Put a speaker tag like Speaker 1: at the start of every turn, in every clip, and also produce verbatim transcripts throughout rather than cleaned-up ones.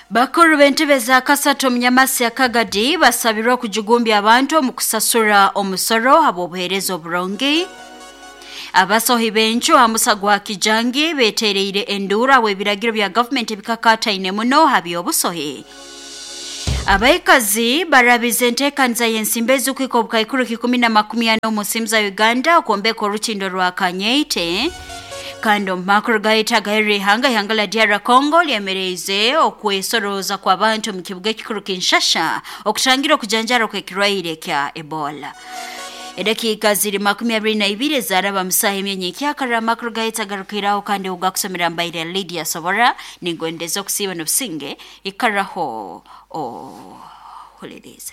Speaker 1: Bakuru b'entebe za Kasato Mnyamasi ya Kagadi basabirwa kujugumbya abantu mu kusasura omusoro abobuherezo bulungi. Abasohi benchu amusa gwa kijangi betereire endura webiragiro bya government bikakataine muno habi obusohi. Abaikazi barabize entekanza y'ensimbezu kwiko bukaikuru kikumi na makumi ana umusimza Uganda okuombeka orukindo rwa Kanyeite. Kando makuru gaita gairi hanga hangala diara Congo lyemereze okwesoroza kwa bantu mu kibuga kikuru Kinshasa okutangira kujanjara kwekirwaire kya Ebola. Edakika ziri makumi abiri na ibiri zaraba musahi myenye kyakara makuru gaita garukiraho kandi ugakusomera mbaire Lydia Sobora ningwendezo kusiba n'obusinge ikaraho o holidays.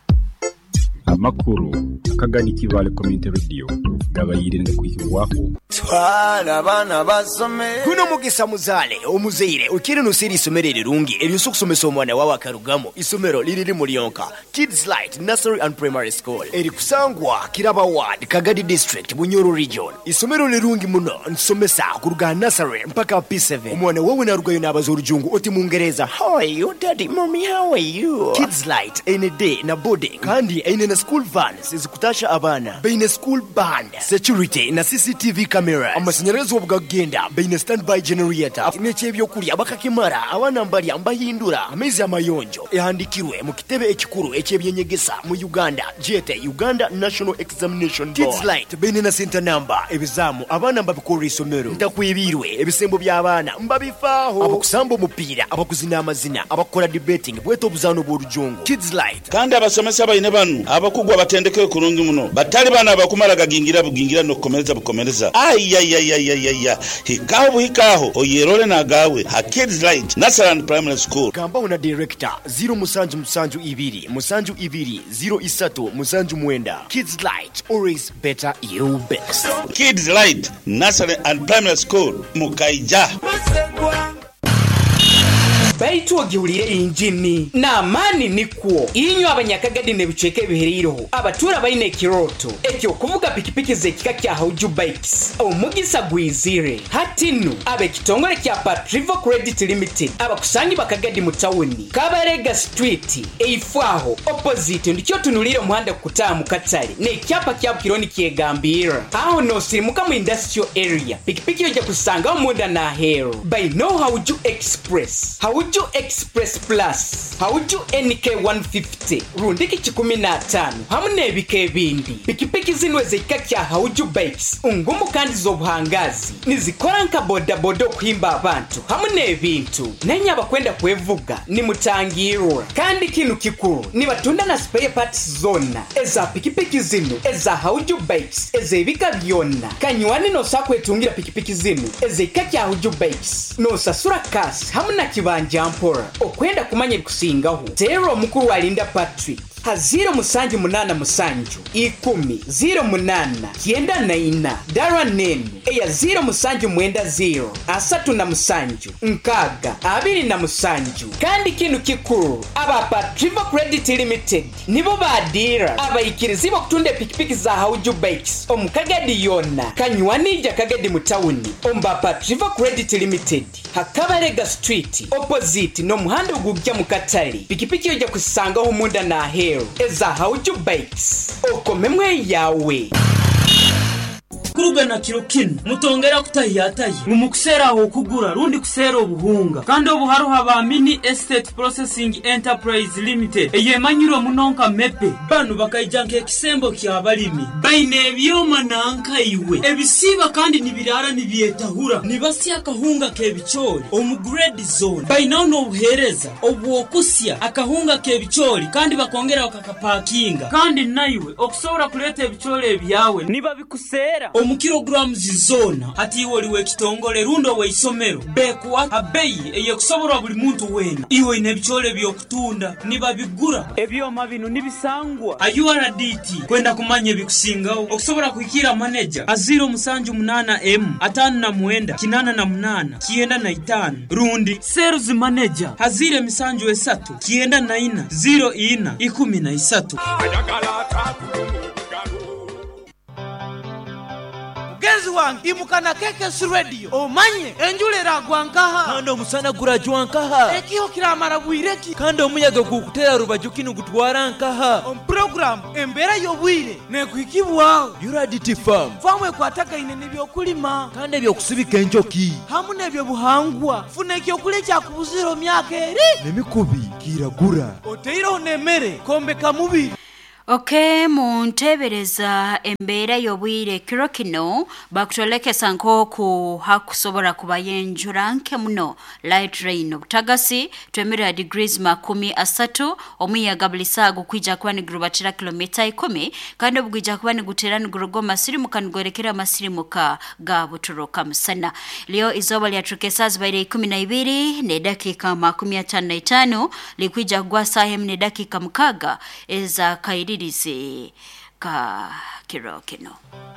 Speaker 2: Amakuru akagani kivale community radio gabayire ngakwikiwako
Speaker 3: twala bana basome
Speaker 4: kuno mugisa muzale omuzeire ukiri nusiri isomero rirungi eriyo kusomesa omwana wawe akarugamo isomero liriri muri yonka Kids Light Nursery and Primary School eri kusangwa Kiraba Ward Kagadi District Bunyoro Region isomero lirungi muno nsomesa kuruga nursery mpaka P seven omwana wawe narugayo nabazuru jungu oti mungereza how are you daddy mommy how are you Kids Light any day na boarding kandi ine na school vans zikutasha abana beine school band security na C C T V camera amashanyarazi obugagenda beine standby generator n'ekyebyo kuli abakakimara abana mbali ambahindura amezi amayonjo ehandikirwe mu kitebe ekikuru ekyebyenyegesa mu Uganda G T Uganda National Examination Board Kids Light beine na center number ebizamu abana mbabikora isomero ntakwibirwe ebisembo by'abana mbabifaho abakusamba omupira abakuzina amazina abakora debating bweto buzano bw'orujungu Kids Light
Speaker 5: kandi abasomesa bayine banu abakugwa batendeke kurungi muno batali bana abakumara gagingira bugingira no komereza bukomereza ayayayayaya hikaho hikaho oyerole na gawe ha Kids Light Nursery and Primary School
Speaker 4: gamba una director zero musanju musanju ibiri musanju ibiri zero isatu musanju mwenda Kids Light always better you best
Speaker 5: Kids Light Nursery and Primary School Mukaija
Speaker 6: Baitu ogihurire injini na mani nikwo inyo abanyakagadi ne biceke biheriroho abatura bayine kiroto ekyo kuvuga pikipiki zekika kya Hauju Bikes omugisa gwizire hatinu abe kitongole kya Patrivo Credit Limited abakusanyi bakagadi mu tawuni Kabarega Street eifwaho opposite ndikyo tunulire muhanda kutaa mu Katale ne kyapa kya kironi kyegambira aho no simuka mu industrial area pikipiki yoje kusanga omunda na hero by no Hauju Express Hauju Express Plus Hauju N K one fifty rundiki chikumi na tano hamune bike bindi pikipiki zinwe zekika kya Hauju Bikes ungumu kandi zobuhangazi nizikora nka boda bodo kuhimba abantu hamune bintu nenya bakwenda kwevuga ni mutangirwa kandi kinu kikuru ni batunda na spare parts zona eza pikipiki zinu eza Hauju Bikes eze bika byonna kanywani no sakwetungira pikipiki zinu eze kya Hauju Bikes no sasura cash hamuna kibanja mpora okwenda kumanya kusingaho zero mukuru walinda Patrick haziro musanju munana musanju ikumi zero munana kienda na ina darwa nenu eya zero musanju mwenda zero asatu na musanju nkaga abiri na musanju kandi kinu kikuru aba Patrivo Credit Limited nibo badira abayikirizi bakutunde pikipiki za Hauju Bikes omukagadi yona kanywani Kagadi mutawuni omba Patrivo Credit Limited Hakabarega Street opposite no muhanda ugujya mu Katale pikipiki yoje kusanga ho munda na hero eza Hauju Bikes okomemwe yawe
Speaker 7: kuruga na kirokino mutongera kutahiyataye umukusera aho kugura rundi kusera obuhunga kandi obuharo haba Mini Estate Processing Enterprise Limited eyemanyiro munonka mepe banu bakayijanke kisembo kya balimi baine byoma nanka iwe ebisiba kandi nibirara nibyetahura nibasi akahunga kebichori omugrade zone baina no buhereza obwokusya akahunga kebichori kandi bakongera bakakapakinga kandi naiwe okusobora kuleta ebichori ebyawe niba bikusera mu kilograms zona hati woliwe kitongole rundo we isomero bekwa abeyi eye kusobora buli muntu wena iwe inebichole byokutunda niba bigura ebyoma bino nibisangwa A U R D T kwenda kumanye bikusingaho okusobora kuikira manager aziro musanju munana M atanu na mwenda kinana na munana kienda na itanu rundi sales manager hazire misanju esatu kienda na ina zero ina ikumi na isatu
Speaker 3: Guess
Speaker 8: wange imukana kekesi radio omanye enjula eragwankaha
Speaker 9: kandi omusana gurajwankaha
Speaker 8: ekiho kiramara bwireki
Speaker 9: kandi omuyaga gukutera rubaju kinu gutwara nkaha
Speaker 8: omuprogramu embeera y'obwire nekwikibwaho
Speaker 9: Uradity Farm
Speaker 8: famu ekwatagaine n'ebyokulima
Speaker 9: kandi ebyokusibika enjoki
Speaker 8: hamu n'ebyobuhangwa funa ekyokulya ekyakubuzira myaka eri
Speaker 9: n'emikubi kiragura
Speaker 8: oteireho n'emmere kombeka mubiri.
Speaker 1: Okay, mu ntebereza embeera y'obwire kiro kino bakutolekesa nk'oku hakusobola kubayenjura nke muno light rain obutagasi twemerera degrees makumi asatu omuyaga buli ssaawa gukwija kuba nigurubatira kilomita ikumi kandi obugwija kuba nigutera niguruga omasirimuka nigwerekera amasirimuka ga buturuka musana. Leo izoba lyaturuka essaawa zibaire ikumi na ibiri n'eddakiika makumi ataano na itaano likwija kugwa ssaawa emu n'eddakiika mukaaga eza kairi Lize ka kiro kino.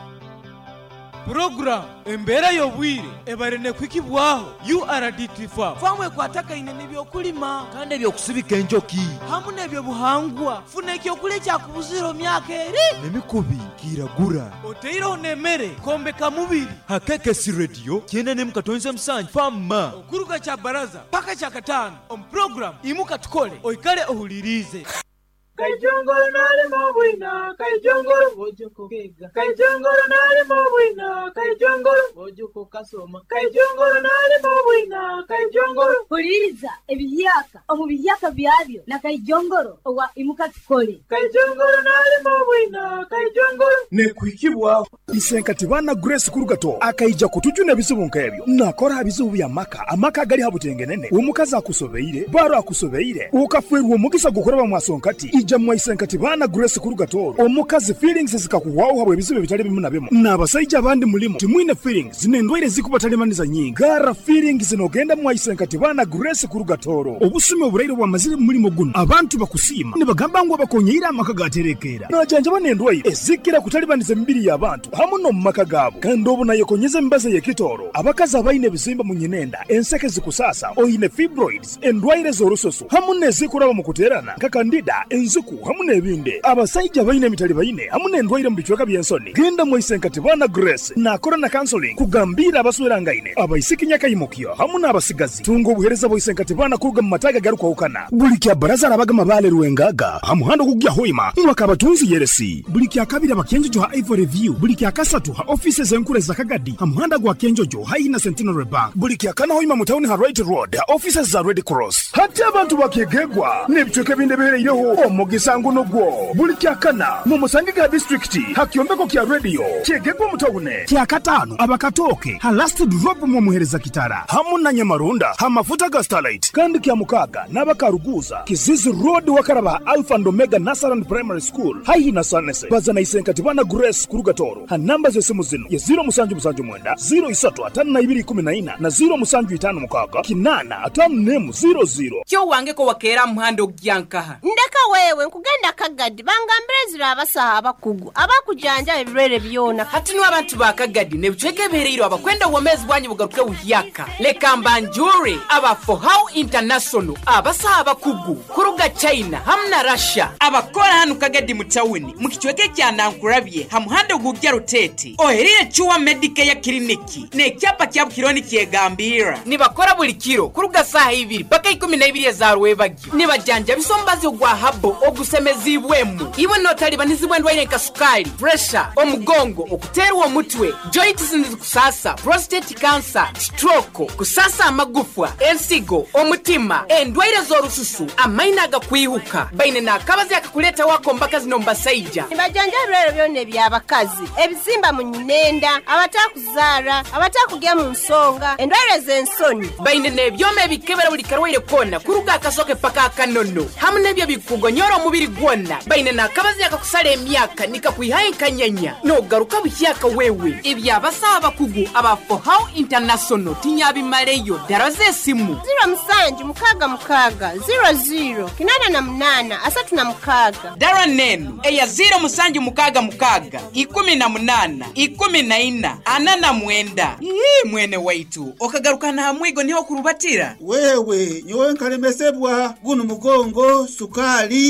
Speaker 8: Program embeera y'obwire ebarene kwikibwaho Uradity Farm famu ekwatagaine n'ebyokulima
Speaker 9: kandi ebyokusibika enjoki
Speaker 8: hamu n'ebyobuhangwa funa ekyokulya ekyakubuzira myaka eri
Speaker 9: n'emikubi kiragura
Speaker 8: oteireho n'emmere kombeka mubiri.
Speaker 9: Hakekesi radio kyenda n'emu katonze musanju famma
Speaker 8: okuruga kya baraza paka kya kataano omuprogramu imuka tukole oikale ohulirize.
Speaker 10: Kajongoro nali mobwina, kajongoro bojuko kega. Kajongoro nali mobwina, kajongoro bojuko kasoma. Kajongoro nali mobwina, kajongoro.
Speaker 11: Huliriza ebiyaka, omu biyaka byabyo na kajongoro owa imuka tukole.
Speaker 10: Kajongoro nali mobwina, kajongoro.
Speaker 12: Nekwikibwaho isenkati bana Grace Kurugato akaija kutujuna bizibu nkebyo nakora bizibu bya maka amaka gali habutengenene umukaza akusobeire baro akusobeire ukafwerwa omugisa gukoraba mwasonkati ija mwisenkati bana Grace Kurugato omukazi feelings zikakuwaho habwe bizibu bitali bimu na bimu n'abasajja abandi mulimo timwine feelings zinendwaire zikubatalемaniza nyingi gara feelings zinogenda mwisenkati bana Grace Kurugato obusume oburairo bwa maziri mulimo guno abantu bakusima nibagamba ngo bakonyera amaka gaterekera najanja banendwaire ezikira kutalibaniza mbiri y'abantu hamuno mumaka gabo kandi obu nayo konyeza mbaze y'ekitoro abakazi abaine ebizimba mu nyinenda enseke zikusasa oyine fibroids endwaire z'orusoso hamuno ezikuraba mu kuterana nka kandida enzuku hamuno ebinde abasajja baine emitali baine hamuno endwaire mu bichweka by'ensoni genda mwisenkati bana Grace nakora na counseling kugambira abaswerangaine abaisikinya kayimukyo hamuno abasigazi tungo obuhereza bwisenkati bana kuruga mu mataga garuka ukana buli kya baraza arabaga mabale ruwengaga hamuhando kugya hoima mwaka abatunzi yeresi buli kya kabira bakenjo ha Ivory View buli kya kasatu ha offices enkure za Kagadi hamuhanda gwa kenjojo haina Centenary Bank buli kya kana hoima mutauni ha Right Road ha offices za Red Cross hati abantu bakegegwa nebichweke binde bireireho omugisango nogwo buli kya kana mu Musangiga district ha kyombeko kya radio kyegegwa mutaune kya katano abakatoke ha last drop mu muhereza kitara hamuna Nyamarunda ha mafuta ga Starlight kandi kya mukaga n'abakaruguza Kizizi Road wakaraba Alpha and Omega Nasaran Primary School haina Sanese bazana isenkati bana Grace Kurugatoro ha namba z'esimu zino ya zero musanju musanju mwenda zero isatu atanu na ibiri kumi na ina na zero musanju itanu mukaga kinana atanu nemu zero zero
Speaker 6: kyo wange ko wakera muhando gyankaha
Speaker 13: ndeka wewe nkugenda Kagadi bangambire zira abasaha abakugu abakujanja ebirere byona
Speaker 6: hati no abantu ba Kagadi ne bucheke bereiro abakwenda womezi bwanyi bugaruke uyaka leka mbanjure aba for how international abasaha abakugu kuruga China hamna Russia abakora hanu Kagadi mutawuni mukichweke kya nankurabye hamuhando gugya rutete oherire chuwa medical ya kliniki ne cyapa kya kironi kyegambira nibakora buli kiro kuruga saha ibiri paka ikumi na ibiri za rwebagi nibajanja bisombazi gwa habo ogusemezibwemu iwe notali banizibwe ndwaire kasukali pressure omugongo okuterwa omutwe joints kusasa prostate cancer stroke kusasa amagufwa ensigo omutima endwaire zorususu amaina agakwihuka baine nakabazi akakuleta wako mbaka zinomba saija
Speaker 13: nibajanja birere byone byabakazi ebizimba mu nyinenda abatakuzara abatakugya mu nsonga endwaire z'ensoni
Speaker 6: baine nebyome bikebera buli karwaire kona kuruga akasoke paka akanono hamwe nebyo bikugonyora omubiri gwonna baine nakabazi akakusala emyaka nikakwihaye kanyanya no garuka buhyaka wewe ebyabasaba kugu aba for how international tinyabimaleyo daraze simu
Speaker 13: zero musanju mukaga mukaga zero zero kinana na munana asatu na mukaga
Speaker 6: dara nenu eya zero musanju mukaga mukaga ikumi na munana ikumi na ina anana mwenda ii mwene waitu okagaruka na hamwigo niho kurubatira
Speaker 14: wewe nyowe nkalemesebwa guno mugongo sukali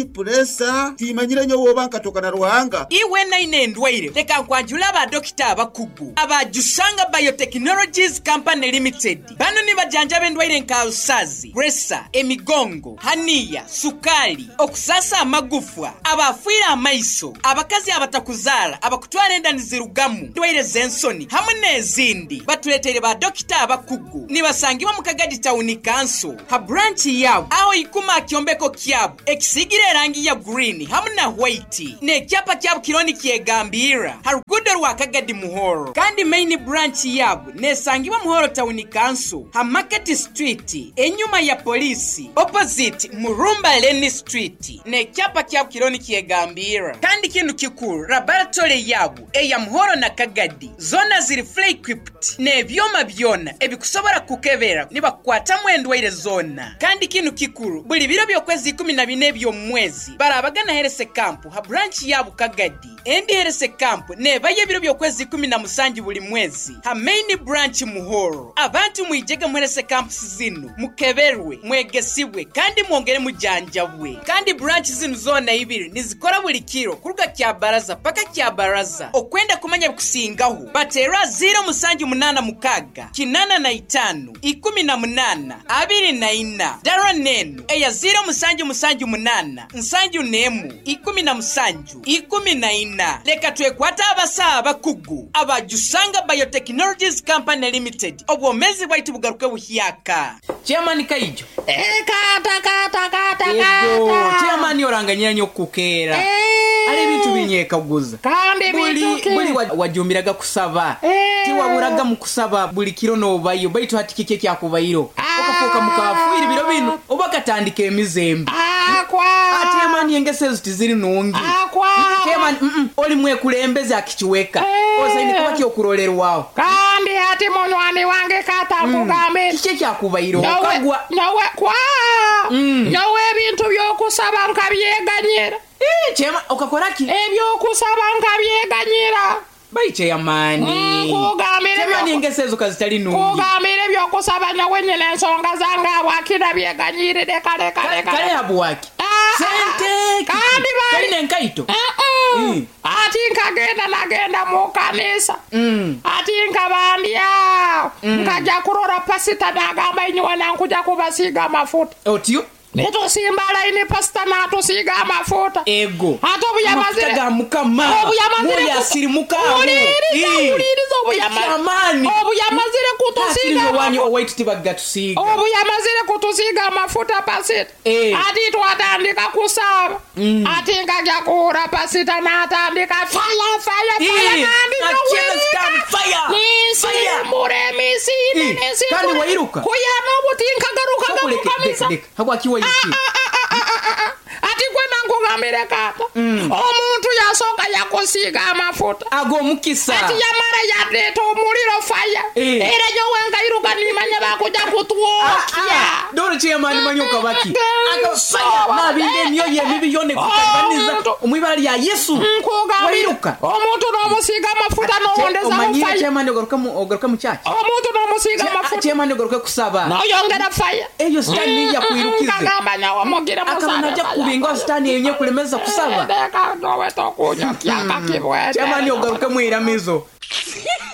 Speaker 14: presa timanyire nyo woba nkatoka na ruhanga
Speaker 6: iwe naine endwaire leka nkwanjula abadokita abakugu abajusanga biotechnologies company limited bano ni bajanja b'endwaire nkalusazi presa emigongo haniya sukali okusasa amagufwa abafuira amaiso abakazi abatakuzala abakutwala endani zirugamu ndwaire zensoni hamwe n'ezindi batuletere badokita abakugu nibasangibwa mu Kagadi Town Council ha branch yabo aho ikuma kyombeko kyabo ekisigire rangi ya green hamwe na white ne kyapa kyabo kironi kyegambira harugudo rwa Kagadi Muhoro kandi main branch yabo nesangibwa Muhoro Town Council ha Market Street enyuma ya polisi opposite Murumba Lane Street ne kyapa kyabo kironi kyegambira kandi kintu kikuru laboratory yabo eya Muhoro na Kagadi zona ziri fully equipped ne byoma byona ebikusobora kukebera niba kwata mwendwaire zona kandi kintu kikuru buli biro byokwezi kumi na bine byo mwezi barabagana herese camp ha branch yabo Kagadi endi herese camp ne baye biro byokwezi kumi na musanji buli mwezi ha main branch Muhoro abantu mwijege muherese camp zino mukeberwe mwegesibwe kandi mwongere mujanjabwe kandi branch zino zona ibiri nizikora buli kiro kuruga kya baraza paka kya baraza okwenda kumanya kusingaho batera zero musanji munana mukaga kinana na itanu ikumi na munana abiri na ina dara nenu eya zero musanji musanji munana nsanji nemu ikumi na musanju ikumi na ina leka twekwata abasa abakugu abajusanga biotechnologies company limited obwomezi bwaitu bugaruke buhyaka chairman Kaijo eh kata kata kata kata chairman yoranganyira nyo kukera ari bitu binyeka guza kandi bitu buli wajumbiraga kusaba tiwaburaga mu kusaba buli kiro no bayo baitu hatikike kyakubayiro okafoka mukafuira biro bino obakatandika emizembe akwa ati amani yengese zitiziri nungi akwa chairman mm oli mwe kulembeza akichiweka osaini kuba kyokurolerwawo kandi ati monwani wange kata kugambe kike kyakubayiro okagwa nawe kwa nawe bintu byokusaba nkabyeganyira eh chema okakoraki ebyo kusaba nkabyeganyira baiche ya mani kugamire chema ningesezo kazitali nungi kugamire byo kusaba nawe nyene nsonga zanga abwakira byeganyire de kale kale kale abwaki sente kandi bali nenkaito ati nkagenda nagenda mu kanisa ati nkabandia nkaja kurora pasita nagamba inywa nankuja kubasiga amafuta otio Neto simbala ini pasta na to siga mafuta. Ego. Hato buyamazire. Mafuta mukama. Obuyamazire. Moya siri mukama. Uliri uliri zo buyamazire. Obuyamazire kutusiga. Ati wani o wait tibaga tusiga. Obuyamazire kutusiga mafuta pasita. Eh. Ati twatandika kusaba. Ati ngajya kura pasita na atandika fire fire fire. Ati stand fire. Fire. Mure misi nisi. Kandi wairuka. Kuyano butinka garuka garuka. Habwa kiwa yiki ati kwenda ngogambere kata omuntu yasoka yakusiga amafuta ago mukisa ati yamara yadeto muliro fire era nyo wanga iruka nimanya bakuja kutuokia dore chairman manyoka baki akasaya na binde niyo yebibi yone kutabaniza umwibali ya Yesu wiruka omuntu no musiga amafuta no wondeza fire chairman ogaruka mu ogaruka mu chachi omuntu no musiga amafuta chairman ogaruka kusaba no yongera fire eyo stani ya kuirukiza ngamba wa mogira musana akana kubinga stani yenye kulemeza kusaba ndeka no weto kunya kyaka kibwe chairman ogaruka mu iramizo